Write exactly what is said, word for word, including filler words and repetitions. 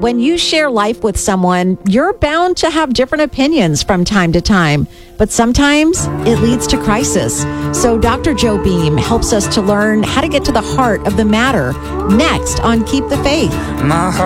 When you share life with someone, you're bound to have different opinions from time to time, but sometimes it leads to crisis. So Doctor Joe Beam helps us to learn how to get to the heart of the matter next on Keep the Faith. My